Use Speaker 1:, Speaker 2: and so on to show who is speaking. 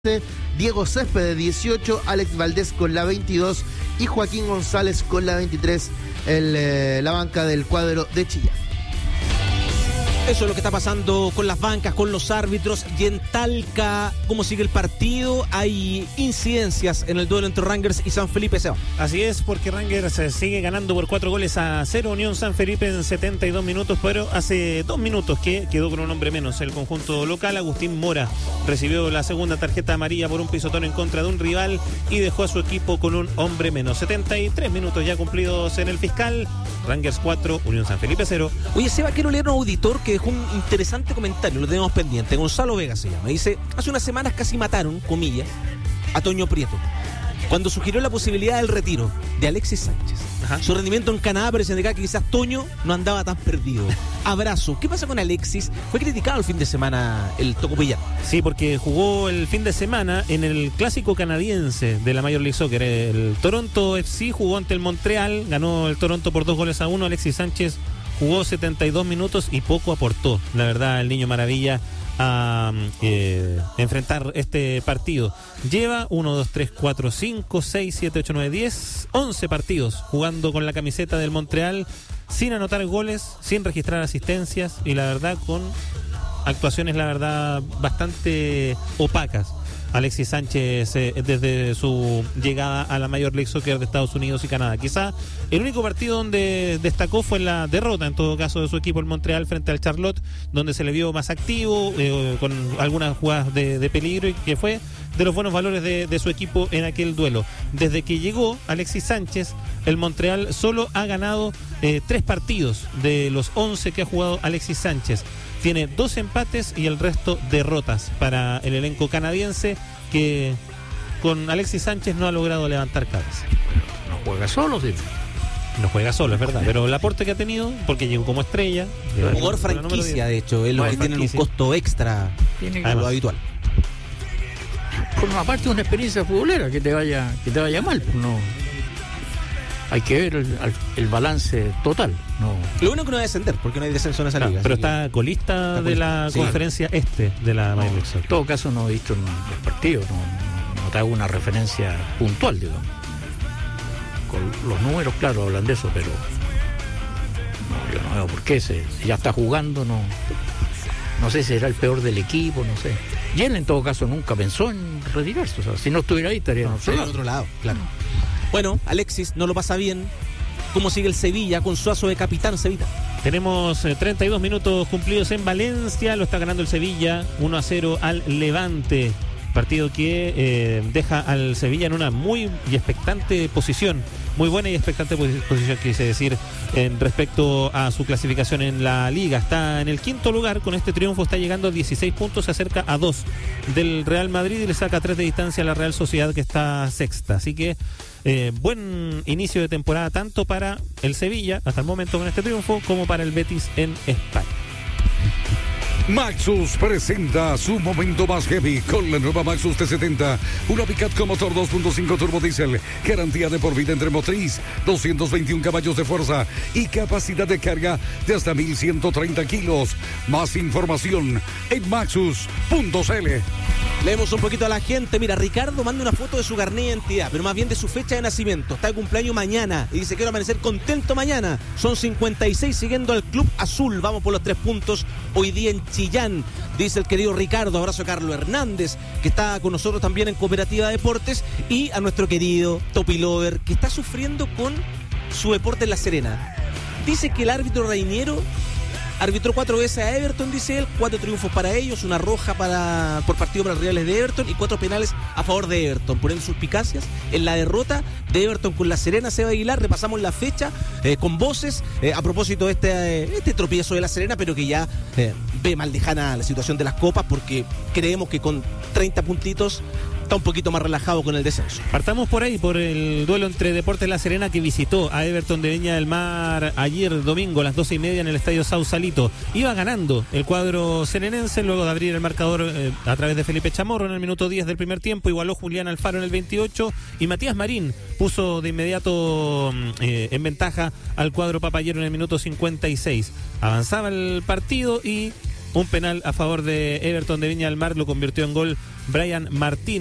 Speaker 1: Diego Céspedes 18, Alex Valdés con la 22 y Joaquín González con la 23, la banca del cuadro de Chillán.
Speaker 2: Eso es lo que está pasando con las bancas, con los árbitros. Y en Talca, ¿cómo sigue el partido? Hay incidencias en el duelo entre Rangers y San Felipe, Seba.
Speaker 3: Así es, porque Rangers sigue ganando por 4-0. Unión San Felipe en 72 minutos, pero hace 2 minutos que quedó con un hombre menos. El conjunto local, Agustín Mora, recibió la segunda tarjeta amarilla por un pisotón en contra de un rival y dejó a su equipo con un hombre menos. 73 minutos ya cumplidos en el fiscal. Rangers 4, Unión San Felipe 0.
Speaker 2: Oye, Seba, quiero leer a un auditor que dejó un interesante comentario, lo tenemos pendiente. Gonzalo Vega se llama. Dice: hace unas semanas casi mataron, comillas, a Toño Prieto cuando sugirió la posibilidad del retiro de Alexis Sánchez. Ajá. Su rendimiento en Canadá parece indicar que quizás Toño no andaba tan perdido. Abrazo. ¿Qué pasa con Alexis? Fue criticado el fin de semana el Tocopillán.
Speaker 3: Sí, porque jugó el fin de semana en el clásico canadiense de la Major League Soccer. El Toronto FC jugó ante el Montreal, ganó el Toronto por 2-1. Alexis Sánchez jugó 72 minutos y poco aportó, la verdad, el Niño Maravilla a enfrentar este partido. Lleva 1, 2, 3, 4, 5, 6, 7, 8, 9, 10, 11 partidos jugando con la camiseta del Montreal, sin anotar goles, sin registrar asistencias y la verdad con actuaciones, la verdad, bastante opacas. Alexis Sánchez desde su llegada a la Major League Soccer de Estados Unidos y Canadá. Quizá el único partido donde destacó fue la derrota, en todo caso, de su equipo el Montreal frente al Charlotte, donde se le vio más activo, con algunas jugadas de peligro, y que fue de los buenos valores de su equipo en aquel duelo. Desde que llegó Alexis Sánchez, el Montreal solo ha ganado 3 partidos de los 11 que ha jugado Alexis Sánchez. Tiene 2 empates y el resto derrotas para el elenco canadiense, que con Alexis Sánchez no ha logrado levantar cabeza.
Speaker 4: No juega solo, sí.
Speaker 3: No juega solo, es verdad, pero el aporte que ha tenido, porque llegó como estrella.
Speaker 2: Jugador franquicia, de hecho, es lo que tiene un costo extra a lo habitual.
Speaker 4: Forma parte de una experiencia futbolera, que te vaya mal, pues no. Hay que ver el balance total. No.
Speaker 2: Lo bueno que no va a descender, porque no hay descenso en esa liga.
Speaker 3: Pero está colista de la conferencia de la Major League Soccer.
Speaker 4: En todo caso no he visto en los partidos, no te hago una referencia puntual, digamos. Con los números, claro, hablan de eso, pero no, yo no veo por qué. Si ya está jugando, no sé si será el peor del equipo, no sé. Y él en todo caso nunca pensó en retirarse, o sea, si no estuviera ahí estaría
Speaker 2: al otro lado, claro. Bueno, Alexis no lo pasa bien. ¿Cómo sigue el Sevilla con Suazo de capitán, Sevilla?
Speaker 3: Tenemos 32 minutos cumplidos en Valencia. Lo está ganando el Sevilla 1-0 al Levante. Partido que deja al Sevilla en una muy expectante posición. Muy buena y expectante posición, quise decir, en respecto a su clasificación en la liga. Está en el 5º lugar. Con este triunfo está llegando a 16 puntos. Se acerca a 2 del Real Madrid y le saca 3 de distancia a la Real Sociedad, que está sexta. Así que buen inicio de temporada tanto para el Sevilla hasta el momento con este triunfo, como para el Betis en España.
Speaker 5: Maxus presenta su momento más heavy con la nueva Maxus T70, una pick-up con motor 2.5 turbo diésel, garantía de por vida entre motriz, 221 caballos de fuerza y capacidad de carga de hasta 1.130 kilos. Más información en maxus.cl.
Speaker 2: Leemos un poquito a la gente. Mira, Ricardo manda una foto de su carnet de identidad, pero más bien de su fecha de nacimiento. Está de cumpleaños mañana y dice: quiero amanecer contento mañana. Son 56 siguiendo al Club Azul. Vamos por los 3 puntos hoy día en Chillán, dice el querido Ricardo. Abrazo a Carlos Hernández, que está con nosotros también en Cooperativa Deportes, y a nuestro querido Topi Lover, que está sufriendo con su deporte en La Serena. Dice que el árbitro Reiniero arbitró 4 veces a Everton, dice él, 4 triunfos para ellos, una roja por partido para los rivales de Everton y 4 penales a favor de Everton, poniendo suspicacias en la derrota de Everton con La Serena. Seba Aguilar, repasamos la fecha con voces a propósito de este tropiezo de La Serena, pero que ya ve mal lejana la situación de las copas, porque creemos que con 30 puntitos está un poquito más relajado con el descenso.
Speaker 3: Partamos por ahí, por el duelo entre Deportes La Serena, que visitó a Everton de Viña del Mar ayer domingo a las 12:30 en el estadio Sausalito. Iba ganando el cuadro serenense luego de abrir el marcador a través de Felipe Chamorro en el minuto 10 del primer tiempo. Igualó Julián Alfaro en el 28 y Matías Marín puso de inmediato en ventaja al cuadro papayero en el minuto 56. Avanzaba el partido y Un penal a favor de Everton de Viña del Mar lo convirtió en gol Brian Martínez.